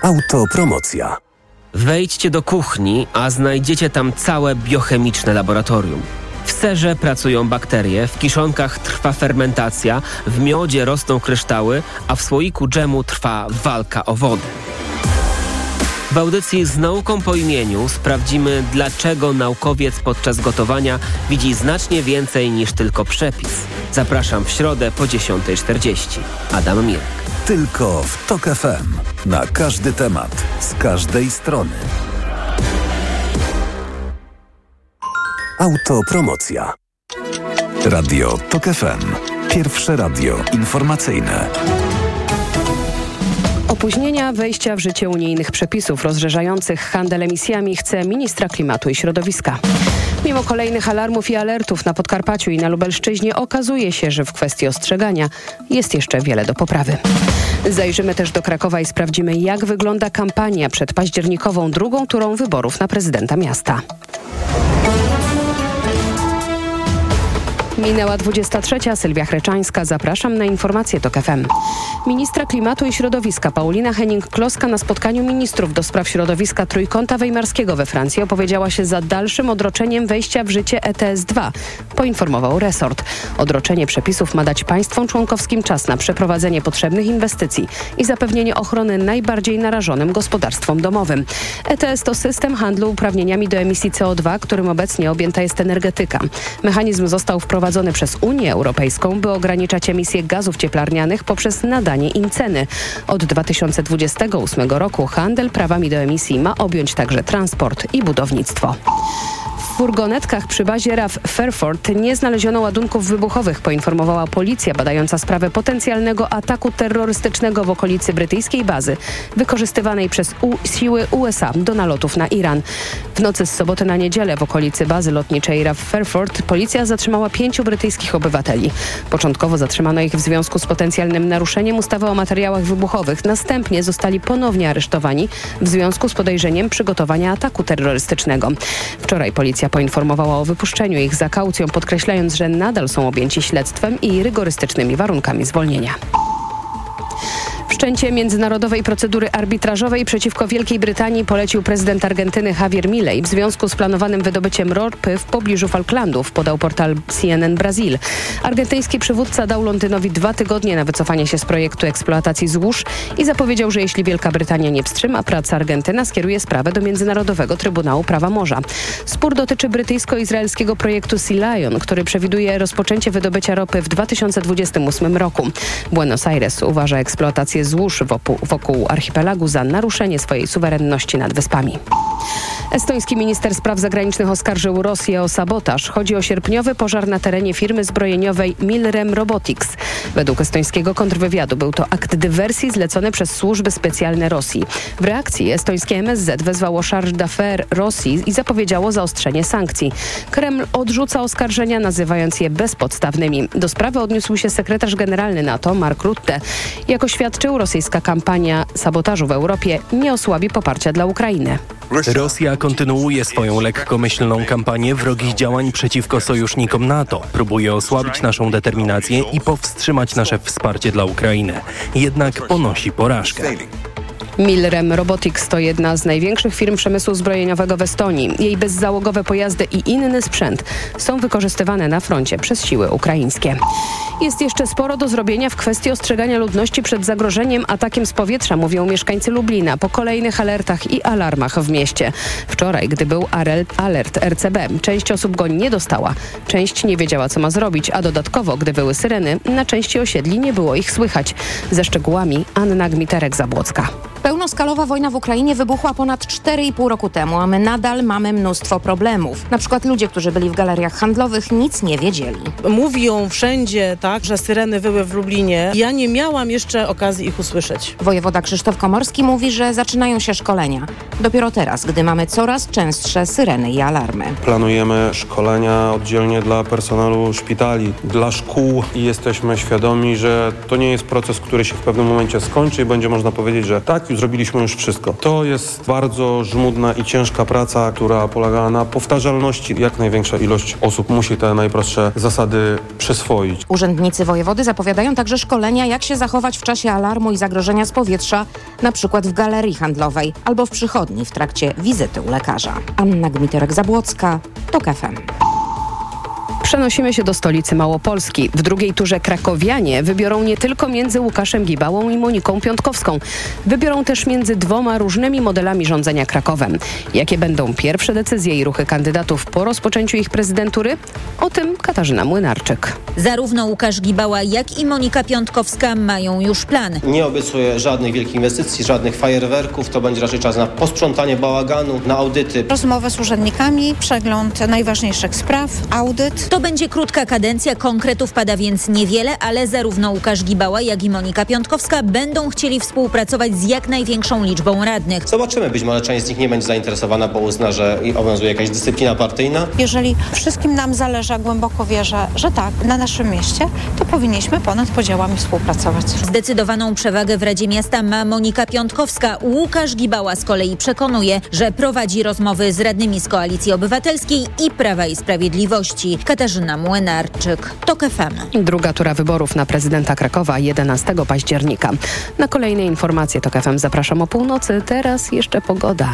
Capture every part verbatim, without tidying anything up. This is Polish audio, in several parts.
Autopromocja. Wejdźcie do kuchni, a znajdziecie tam całe biochemiczne laboratorium. W serze pracują bakterie, w kiszonkach trwa fermentacja, w miodzie rosną kryształy, a w słoiku dżemu trwa walka o wodę. W audycji Z nauką po imieniu sprawdzimy, dlaczego naukowiec podczas gotowania widzi znacznie więcej niż tylko przepis. Zapraszam w środę po dziesiątej czterdzieści. Adam Mirek. Tylko w Tok F M. Na każdy temat, z każdej strony. Autopromocja. Radio Tok F M. Pierwsze radio informacyjne. Opóźnienia wejścia w życie unijnych przepisów rozszerzających handel emisjami chce ministra klimatu i środowiska. Mimo kolejnych alarmów i alertów na Podkarpaciu i na Lubelszczyźnie okazuje się, że w kwestii ostrzegania jest jeszcze wiele do poprawy. Zajrzymy też do Krakowa i sprawdzimy, jak wygląda kampania przed październikową drugą turą wyborów na prezydenta miasta. Minęła dwudziesta trzecia. Sylwia Chreczańska. Zapraszam na informacje Tok F M. Ministra klimatu i środowiska Paulina Henning-Kloska na spotkaniu ministrów do spraw środowiska Trójkąta Weimarskiego we Francji opowiedziała się za dalszym odroczeniem wejścia w życie E T S dwa, poinformował resort. Odroczenie przepisów ma dać państwom członkowskim czas na przeprowadzenie potrzebnych inwestycji i zapewnienie ochrony najbardziej narażonym gospodarstwom domowym. E T S to system handlu uprawnieniami do emisji C O dwa, którym obecnie objęta jest energetyka. Mechanizm został wprowadzony przez Unię Europejską, by ograniczać emisję gazów cieplarnianych poprzez nadanie im ceny. Od dwa tysiące dwudziestego ósmego roku handel prawami do emisji ma objąć także transport i budownictwo. W furgonetkach przy bazie R A F Fairford nie znaleziono ładunków wybuchowych, poinformowała policja badająca sprawę potencjalnego ataku terrorystycznego w okolicy brytyjskiej bazy, wykorzystywanej przez U- siły U S A do nalotów na Iran. W nocy z soboty na niedzielę w okolicy bazy lotniczej R A F Fairford policja zatrzymała pięciu brytyjskich obywateli. Początkowo zatrzymano ich w związku z potencjalnym naruszeniem ustawy o materiałach wybuchowych. Następnie zostali ponownie aresztowani w związku z podejrzeniem przygotowania ataku terrorystycznego. Wczoraj policja poinformowała o wypuszczeniu ich za kaucją, podkreślając, że nadal są objęci śledztwem i rygorystycznymi warunkami zwolnienia. Wszczęcie międzynarodowej procedury arbitrażowej przeciwko Wielkiej Brytanii polecił prezydent Argentyny Javier Milei w związku z planowanym wydobyciem ropy w pobliżu Falklandów, podał portal C N N Brazil. Argentyński przywódca dał Londynowi dwa tygodnie na wycofanie się z projektu eksploatacji złóż i zapowiedział, że jeśli Wielka Brytania nie wstrzyma prac, Argentyna skieruje sprawę do Międzynarodowego Trybunału Prawa Morza. Spór dotyczy brytyjsko-izraelskiego projektu Sea Lion, który przewiduje rozpoczęcie wydobycia ropy w dwa tysiące dwudziestym ósmym roku. Buenos Aires uważa eksploatację złóż wokół, wokół archipelagu za naruszenie swojej suwerenności nad wyspami. Estoński minister spraw zagranicznych oskarżył Rosję o sabotaż. Chodzi o sierpniowy pożar na terenie firmy zbrojeniowej Milrem Robotics. Według estońskiego kontrwywiadu był to akt dywersji zlecony przez służby specjalne Rosji. W reakcji estońskie M S Z wezwało charge d'affaires Rosji i zapowiedziało zaostrzenie sankcji. Kreml odrzuca oskarżenia, nazywając je bezpodstawnymi. Do sprawy odniósł się sekretarz generalny NATO Mark Rutte. Jak oświadczył, rosyjska kampania sabotażu w Europie nie osłabi poparcia dla Ukrainy. Rosja kontynuuje swoją lekkomyślną kampanię wrogich działań przeciwko sojusznikom NATO. Próbuje osłabić naszą determinację i powstrzymać nasze wsparcie dla Ukrainy. Jednak ponosi porażkę. Milrem Robotics to jedna z największych firm przemysłu zbrojeniowego w Estonii. Jej bezzałogowe pojazdy i inny sprzęt są wykorzystywane na froncie przez siły ukraińskie. Jest jeszcze sporo do zrobienia w kwestii ostrzegania ludności przed zagrożeniem atakiem z powietrza, mówią mieszkańcy Lublina po kolejnych alertach i alarmach w mieście. Wczoraj, gdy był alert R C B, część osób go nie dostała. Część nie wiedziała, co ma zrobić, a dodatkowo, gdy były syreny, na części osiedli nie było ich słychać. Ze szczegółami Anna Gmiterek-Zabłocka. Pełnoskalowa wojna w Ukrainie wybuchła ponad cztery i pół roku temu, a my nadal mamy mnóstwo problemów. Na przykład ludzie, którzy byli w galeriach handlowych, nic nie wiedzieli. Mówią wszędzie, tak, że syreny wyły w Lublinie. Ja nie miałam jeszcze okazji ich usłyszeć. Wojewoda Krzysztof Komorski mówi, że zaczynają się szkolenia. Dopiero teraz, gdy mamy coraz częstsze syreny i alarmy. Planujemy szkolenia oddzielnie dla personelu szpitali, dla szkół i jesteśmy świadomi, że to nie jest proces, który się w pewnym momencie skończy i będzie można powiedzieć, że tak, załatwił, zrobiliśmy już wszystko. To jest bardzo żmudna i ciężka praca, która polegała na powtarzalności. Jak największa ilość osób musi te najprostsze zasady przyswoić. Urzędnicy wojewody zapowiadają także szkolenia, jak się zachować w czasie alarmu i zagrożenia z powietrza, na przykład w galerii handlowej albo w przychodni w trakcie wizyty u lekarza. Anna Gmiterek-Zabłocka, TOK F M. Przenosimy się do stolicy Małopolski. W drugiej turze krakowianie wybiorą nie tylko między Łukaszem Gibałą i Moniką Piątkowską. Wybiorą też między dwoma różnymi modelami rządzenia Krakowem. Jakie będą pierwsze decyzje i ruchy kandydatów po rozpoczęciu ich prezydentury? O tym Katarzyna Młynarczyk. Zarówno Łukasz Gibała, jak i Monika Piątkowska mają już plan. Nie obiecuję żadnych wielkich inwestycji, żadnych fajerwerków. To będzie raczej czas na posprzątanie bałaganu, na audyty. Rozmowę z urzędnikami, przegląd najważniejszych spraw, audyt. To będzie krótka kadencja, konkretów pada więc niewiele, ale zarówno Łukasz Gibała, jak i Monika Piątkowska będą chcieli współpracować z jak największą liczbą radnych. Zobaczymy, być może część z nich nie będzie zainteresowana, bo uzna, że obowiązuje jakaś dyscyplina partyjna. Jeżeli wszystkim nam zależy, a głęboko wierzę, że tak, na naszym mieście, to powinniśmy ponad podziałami współpracować. Zdecydowaną przewagę w Radzie Miasta ma Monika Piątkowska. Łukasz Gibała z kolei przekonuje, że prowadzi rozmowy z radnymi z Koalicji Obywatelskiej i Prawa i Sprawiedliwości. Katarzyna Młynarczyk, TOK F M. Druga tura wyborów na prezydenta Krakowa jedenastego października. Na kolejne informacje TOK F M zapraszam o północy. Teraz jeszcze pogoda.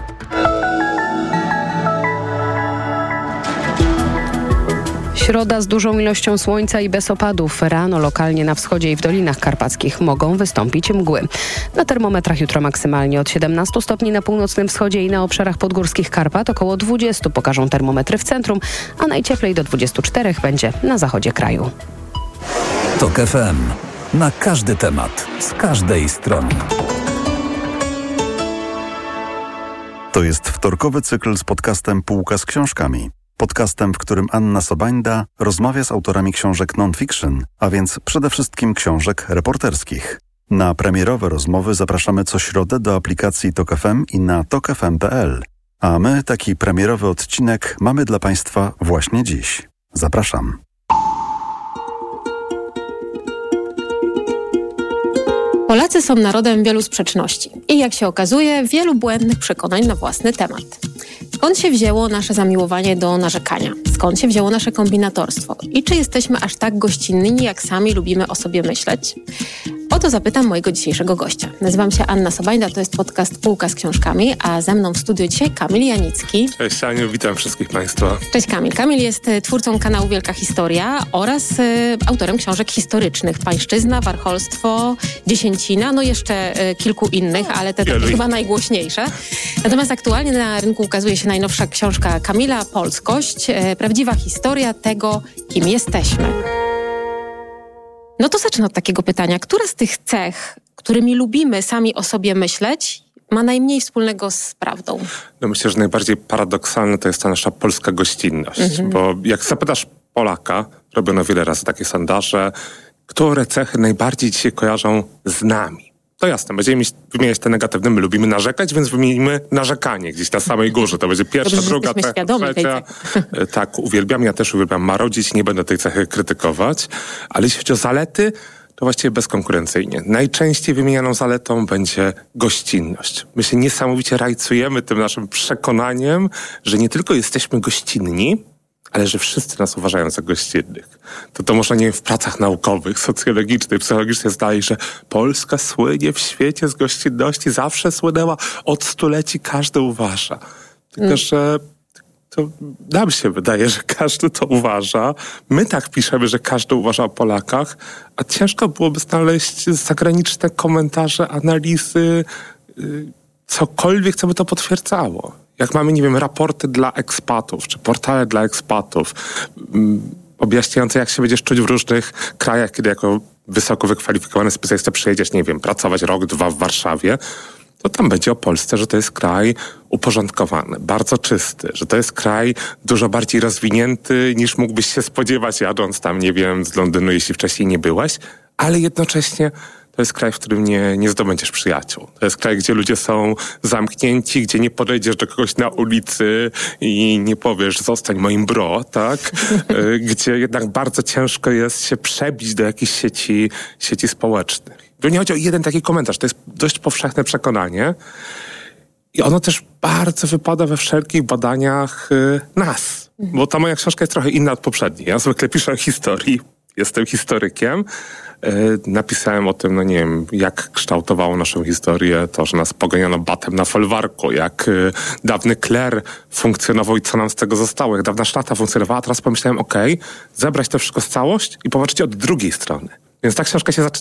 Środa z dużą ilością słońca i bez opadów. Rano lokalnie na wschodzie i w Dolinach Karpackich mogą wystąpić mgły. Na termometrach jutro maksymalnie od siedemnastu stopni na północnym wschodzie i na obszarach podgórskich Karpat około dwudziestu pokażą termometry w centrum, a najcieplej do dwudziestu czterech będzie na zachodzie kraju. TOK F M. Na każdy temat, z każdej strony. To jest wtorkowy cykl z podcastem Półka z książkami. Podcastem, w którym Anna Sobajda rozmawia z autorami książek non-fiction, a więc przede wszystkim książek reporterskich. Na premierowe rozmowy zapraszamy co środę do aplikacji TOK F M i na tok f m kropka p l. A my taki premierowy odcinek mamy dla Państwa właśnie dziś. Zapraszam. Polacy są narodem wielu sprzeczności i jak się okazuje, wielu błędnych przekonań na własny temat. Skąd się wzięło nasze zamiłowanie do narzekania? Skąd się wzięło nasze kombinatorstwo? I czy jesteśmy aż tak gościnni, jak sami lubimy o sobie myśleć? O to zapytam mojego dzisiejszego gościa. Nazywam się Anna Sobajda, to jest podcast Półka z książkami, a ze mną w studiu dzisiaj Kamil Janicki. Cześć Aniu, witam wszystkich Państwa. Cześć Kamil. Kamil jest twórcą kanału Wielka Historia oraz y, autorem książek historycznych Pańszczyzna, Warcholstwo, Dziesięcina, no jeszcze y, kilku innych, ale te takie chyba najgłośniejsze. Natomiast aktualnie na rynku ukazuje się najnowsza książka Kamila, Polskość, y, prawdziwa historia tego, kim jesteśmy. No to zacznę od takiego pytania. Która z tych cech, którymi lubimy sami o sobie myśleć, ma najmniej wspólnego z prawdą? No myślę, że najbardziej paradoksalne to jest ta nasza polska gościnność. Mhm. Bo jak zapytasz Polaka, robiono wiele razy takie sondaże, które cechy najbardziej ci się kojarzą z nami. To jasne, będziemy wymieniać te negatywne, my lubimy narzekać, więc wymienimy narzekanie gdzieś na samej górze. To będzie pierwsza, Dobrze, druga, cecha, trzecia. Tak, uwielbiam, ja też uwielbiam marodzić, nie będę tej cechy krytykować, ale jeśli chodzi o zalety, to właściwie bezkonkurencyjnie. Najczęściej wymienianą zaletą będzie gościnność. My się niesamowicie rajcujemy tym naszym przekonaniem, że nie tylko jesteśmy gościnni, ale że wszyscy nas uważają za gościnnych. To to może nie w pracach naukowych, socjologicznych, psychologicznych zdaje, że Polska słynie w świecie z gościnności, zawsze słynęła, od stuleci każdy uważa. Tylko, mm. że to nam się wydaje, że każdy to uważa. My tak piszemy, że każdy uważa o Polakach, a ciężko byłoby znaleźć zagraniczne komentarze, analizy, cokolwiek, co by to potwierdzało. Jak mamy, nie wiem, raporty dla ekspatów, czy portale dla ekspatów, um, objaśniające, jak się będziesz czuć w różnych krajach, kiedy jako wysoko wykwalifikowany specjalista przyjedziesz, nie wiem, pracować rok, dwa w Warszawie, to tam będzie o Polsce, że to jest kraj uporządkowany, bardzo czysty, że to jest kraj dużo bardziej rozwinięty, niż mógłbyś się spodziewać, jadąc tam, nie wiem, z Londynu, jeśli wcześniej nie byłeś, ale jednocześnie to jest kraj, w którym nie, nie zdobędziesz przyjaciół. To jest kraj, gdzie ludzie są zamknięci, gdzie nie podejdziesz do kogoś na ulicy i nie powiesz, zostań moim bro, tak? Gdzie jednak bardzo ciężko jest się przebić do jakichś sieci, sieci społecznych. To nie chodzi o jeden taki komentarz, to jest dość powszechne przekonanie i ono też bardzo wypada we wszelkich badaniach y, nas, bo ta moja książka jest trochę inna od poprzedniej. Ja zwykle piszę o historii, jestem historykiem, y, napisałem o tym, no nie wiem, jak kształtowało naszą historię to, że nas poganiano batem na folwarku, jak y, dawny kler funkcjonował i co nam z tego zostało, jak dawna szlachta funkcjonowała, a teraz pomyślałem, okej, okay, zebrać to wszystko w całość i popatrzcie od drugiej strony. Więc ta książka się